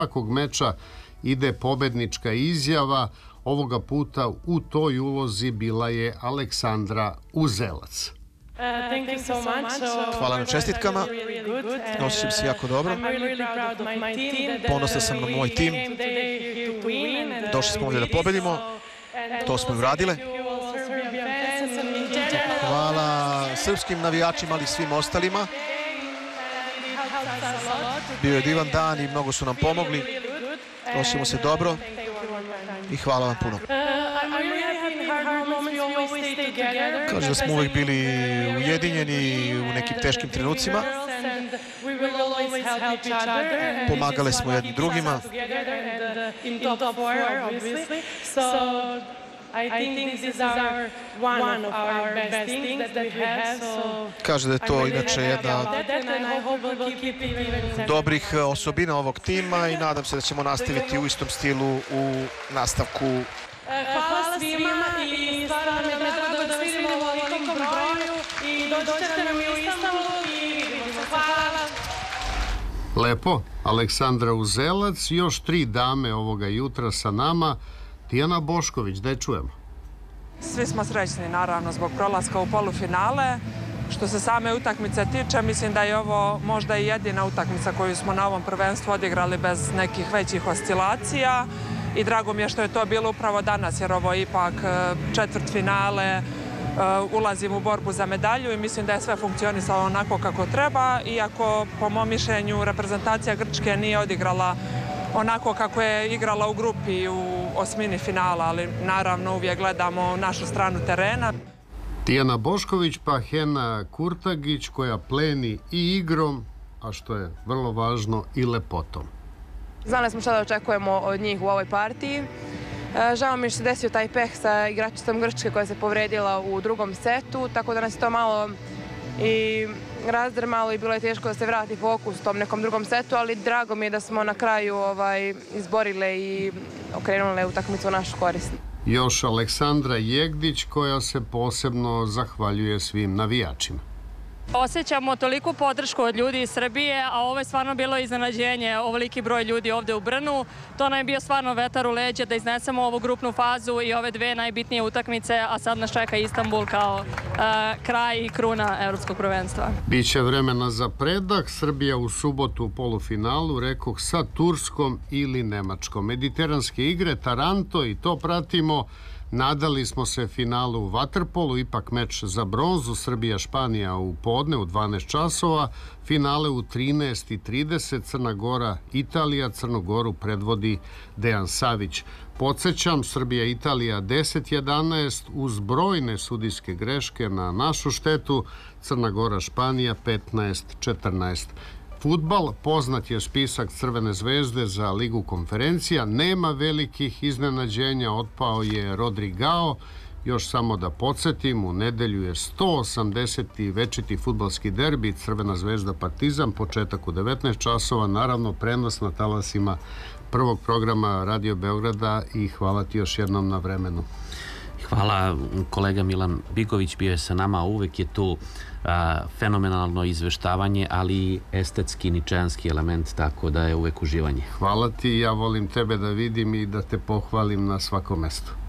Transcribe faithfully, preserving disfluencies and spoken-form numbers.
svakog meča ide pobednička izjava. Ovoga puta u toj ulozi bila je Aleksandra Uzelac. Hvala na čestitkama. Osjećam se jako dobro. Ponosan sam na moj tim. Došli smo ovdje da pobedimo. To smo uradile. Hvala srpskim navijačima, ali i svim ostalima. Bio je divan dan i mnogo su nam pomogli. Osjećamo se dobro i hvala vam puno. Kaže da smo uvek bili ujedinjeni u nekim teškim trenucima. Pomagali smo jedni drugima. Kaže da je to inače jedna od dobrih osobina ovog tima i nadam se da ćemo nastaviti u istom stilu u nastavku. Hvala svima i stvarno mi je drago da vidimo u ovolikom broju i dođete nam u Istanbul i vidimo se. Hvala. Lepo, Aleksandra Uzelac, još tri dame ovoga jutra sa nama. Tijana Bošković, da je čujemo. Svi smo srećni, naravno, zbog prolaska u polufinale. Što se same utakmice tiče, mislim da je ovo možda i jedina utakmica koju smo na ovom prvenstvu odigrali bez nekih većih oscilacija. I drago mi je što je to bilo upravo danas, jer ovo je ipak četvrtfinale, ulazim u borbu za medalju i mislim da je sve funkcionisalo onako kako treba. Iako, po mom mišljenju, reprezentacija Grčke nije odigrala onako kako je igrala u grupi u osmini finala, ali naravno uvijek gledamo našu stranu terena. Tijana Bošković pa Hena Kurtagić koja pleni i igrom, a što je vrlo važno, i lepotom. Znali smo šta da očekujemo od njih u ovoj partiji. Žao mi je što se desio taj peh sa igračicom Grčke koja se povredila u drugom setu, tako da nas je to malo i razdrmalo i bilo je teško da se vrati fokus u tom nekom drugom setu, ali drago mi je da smo na kraju ovaj, izborile i okrenule utakmicu u našu korist. Još Aleksandra Jegdić koja se posebno zahvaljuje svim navijačima. Osjećamo toliku podršku od ljudi iz Srbije, a ovo je stvarno bilo iznenađenje, ovoliki broj ljudi ovde u Brnu. To nam je bio stvarno vetar u leđa da iznesemo ovu grupnu fazu i ove dve najbitnije utakmice, a sad nas čeka Istanbul kao uh, kraj i kruna evropskog prvenstva. Biće vremena za predah. Srbija u subotu u polufinalu, rekoh, sa Turskom ili Nemačkom. Mediteranske igre, Taranto, i to pratimo. Nadali smo se finalu u vaterpolu, ipak meč za bronzu, Srbija-Španija u podne u dvanaest časova, finale u trinaest i trideset, Crna Gora, Italija, Crnu Goru predvodi Dejan Savić. Podsjećam, Srbija-Italija deset jedanaest uz brojne sudijske greške na našu štetu, Crna Gora-Španija petnaest četrnaest. Fudbal, poznat je spisak Crvene zvezde za Ligu konferencija, nema velikih iznenađenja, otpao je Rodrigao. Još samo da podsjetim, u nedelju je sto osamdeseti večiti fudbalski derbi Crvena zvezda Partizan, početak u devetnaest časova, naravno prenos na talasima prvog programa Radio Beograda i hvala ti još jednom na vremenu. Hvala, kolega Milan Bigović bio je sa nama, uvek je tu a, fenomenalno izveštavanje, ali i estetski, ničejanski element, tako da je uvek uživanje. Hvala ti, ja volim tebe da vidim i da te pohvalim na svakom mestu.